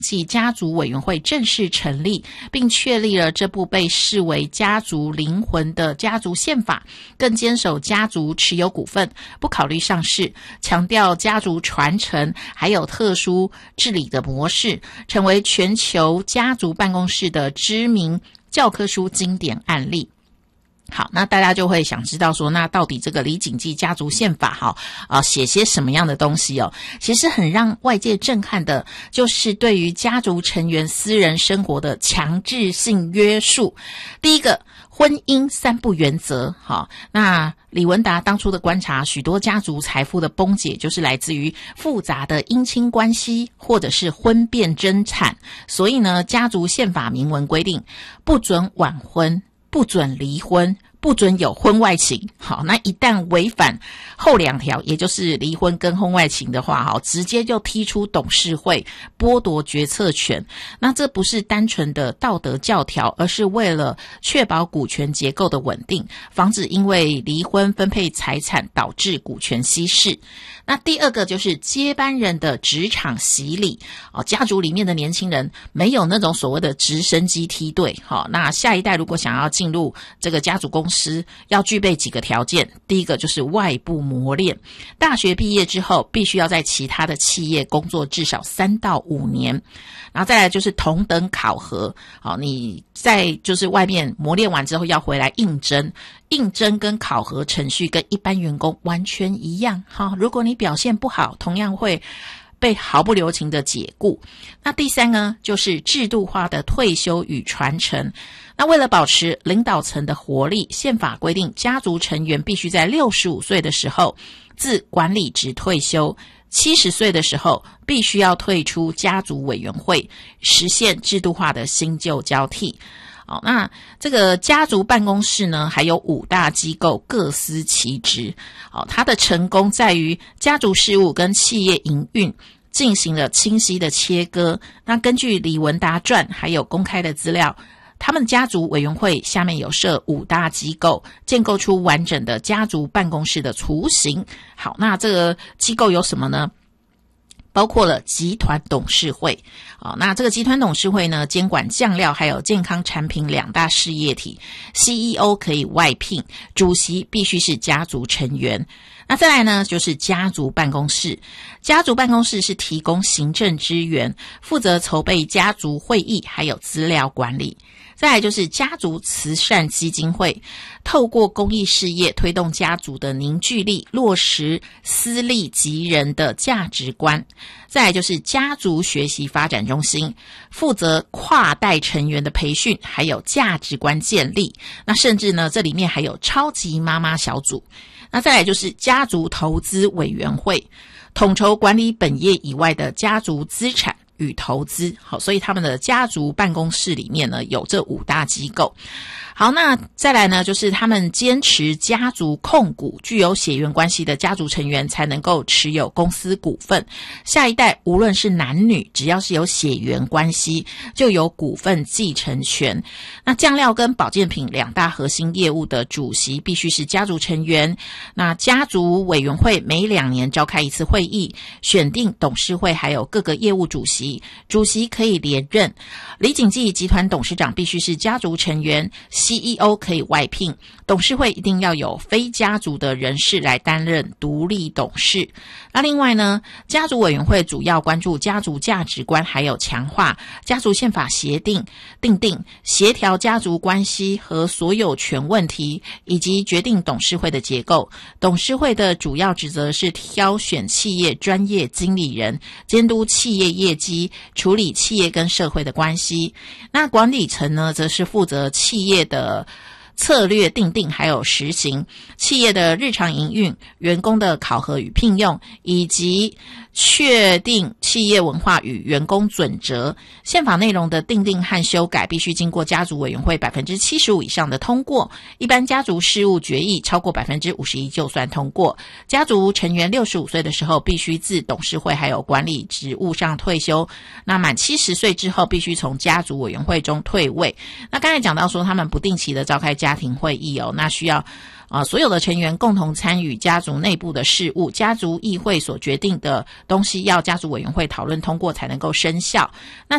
济家族委员会正式成立，并确立了这部被视为家族灵魂的家族宪法，更坚守家族持有股份，不考虑上市，强调家族传承，还有特殊治理的模式，成为全球家族办公室的知名教科书经典案例。好，那大家就会想知道说，那到底这个李锦记家族宪法写些什么样的东西哦？其实很让外界震撼的，就是对于家族成员私人生活的强制性约束。第一个，婚姻三不原则。好，那李文达当初的观察，许多家族财富的崩解，就是来自于复杂的姻亲关系，或者是婚变争产。所以呢，家族宪法明文规定，不准晚婚，不准离婚，不准有婚外情。好，那一旦违反后两条，也就是离婚跟婚外情的话，直接就踢出董事会，剥夺决策权。那这不是单纯的道德教条，而是为了确保股权结构的稳定，防止因为离婚分配财产导致股权稀释。那第二个就是接班人的职场洗礼。家族里面的年轻人没有那种所谓的直升机梯队。那下一代如果想要进入这个家族公司，要具备几个条件。第一个就是外部磨练，大学毕业之后必须要在其他的企业工作至少3到5年。然后再来就是同等考核。你在就是外面磨练完之后要回来应征跟考核程序跟一般员工完全一样。如果你表现不好，同样会被毫不留情的解雇。那第三呢，就是制度化的退休与传承。那为了保持领导层的活力，宪法规定家族成员必须在65岁的时候自管理职退休，70岁的时候必须要退出家族委员会，实现制度化的新旧交替。那这个家族办公室呢，还有5大机构各司其职。它的成功在于家族事务跟企业营运进行了清晰的切割。那根据李文达传还有公开的资料，他们家族委员会下面有设5大机构，建构出完整的家族办公室的雏形。好，那这个机构有什么呢？包括了集团董事会。那这个集团董事会呢，监管酱料还有健康产品2大事业体， CEO 可以外聘，主席必须是家族成员。那再来呢，就是家族办公室。家族办公室是提供行政支援，负责筹备家族会议还有资料管理。再来就是家族慈善基金会，透过公益事业推动家族的凝聚力，落实私利及人的价值观。再来就是家族学习发展中心，负责跨代成员的培训还有价值观建立。那甚至呢，这里面还有超级妈妈小组。那再来就是家族投资委员会，统筹管理本业以外的家族资产与投资。好，所以他们的家族办公室里面呢，有这5大机构。好，那再来呢，就是他们坚持家族控股，具有血缘关系的家族成员才能够持有公司股份。下一代无论是男女，只要是有血缘关系，就有股份继承权。那酱料跟保健品2大核心业务的主席必须是家族成员。那家族委员会每2年召开一次会议，选定董事会还有各个业务主席，主席可以连任。李锦记集团董事长必须是家族成员，CEO 可以外聘，董事会一定要有非家族的人士来担任独立董事。那另外呢，家族委员会主要关注家族价值观，还有强化家族宪法订定协调家族关系和所有权问题，以及决定董事会的结构。董事会的主要职责是挑选企业专业经理人，监督企业业绩，处理企业跟社会的关系。那管理层呢，则是负责企业的策略订定还有实行，企业的日常营运，员工的考核与聘用，以及确定企业文化与员工准则。宪法内容的订定和修改必须经过家族委员会 75% 以上的通过，一般家族事务决议超过 51% 就算通过。家族成员65岁的时候必须自董事会还有管理职务上退休，那满70岁之后必须从家族委员会中退位。那刚才讲到说他们不定期的召开家庭会议哦，那需要所有的成员共同参与家族内部的事务，家族议会所决定的东西要家族委员会讨论通过才能够生效。那